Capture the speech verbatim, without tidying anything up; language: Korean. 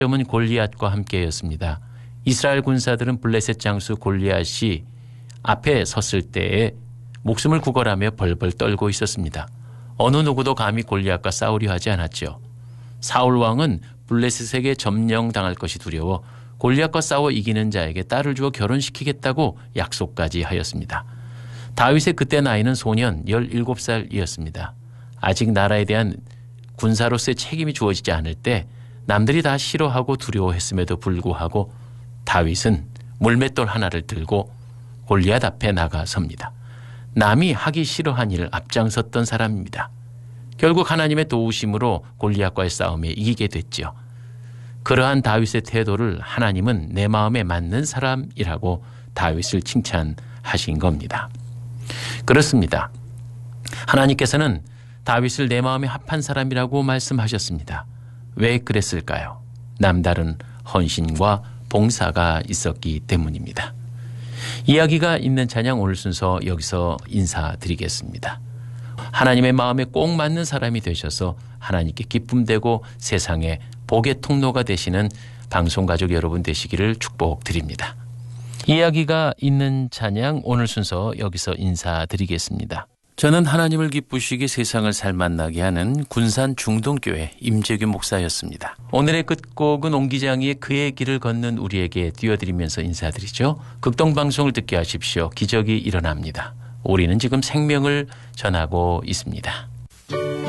점은 골리앗과 함께였습니다. 이스라엘 군사들은 블레셋 장수 골리앗이 앞에 섰을 때에 목숨을 구걸하며 벌벌 떨고 있었습니다. 어느 누구도 감히 골리앗과 싸우려 하지 않았죠. 사울 왕은 블레셋에게 점령당할 것이 두려워 골리앗과 싸워 이기는 자에게 딸을 주어 결혼시키겠다고 약속까지 하였습니다. 다윗의 그때 나이는 소년 열일곱 살이었습니다. 아직 나라에 대한 군사로서의 책임이 주어지지 않을 때 남들이 다 싫어하고 두려워했음에도 불구하고 다윗은 물맷돌 하나를 들고 골리앗 앞에 나가섭니다. 남이 하기 싫어한 일을 앞장섰던 사람입니다. 결국 하나님의 도우심으로 골리앗과의 싸움에 이기게 됐죠. 그러한 다윗의 태도를 하나님은 내 마음에 맞는 사람이라고 다윗을 칭찬하신 겁니다. 그렇습니다. 하나님께서는 다윗을 내 마음에 합한 사람이라고 말씀하셨습니다. 왜 그랬을까요? 남다른 헌신과 봉사가 있었기 때문입니다. 이야기가 있는 찬양 오늘 순서 여기서 인사드리겠습니다. 하나님의 마음에 꼭 맞는 사람이 되셔서 하나님께 기쁨되고 세상에 복의 통로가 되시는 방송가족 여러분 되시기를 축복드립니다. 이야기가 있는 찬양 오늘 순서 여기서 인사드리겠습니다. 저는 하나님을 기쁘시게 세상을 살맛나게 하는 군산 중동교회 임재규 목사였습니다. 오늘의 끝곡은 옹 기장이의 그의 길을 걷는 우리에게 띄워드리면서 인사드리죠. 극동방송을 듣게 하십시오. 기적이 일어납니다. 우리는 지금 생명을 전하고 있습니다.